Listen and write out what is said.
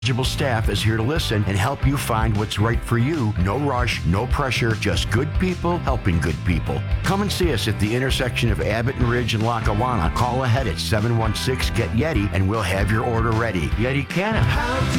Knowledgeable staff is here to listen and help you find what's right for you. No rush, no pressure, just good people helping good people. Come and see us at the intersection of Abbott and Ridge and Lackawanna. Call ahead at 716-GET-YETI and we'll have your order ready. Yeti can.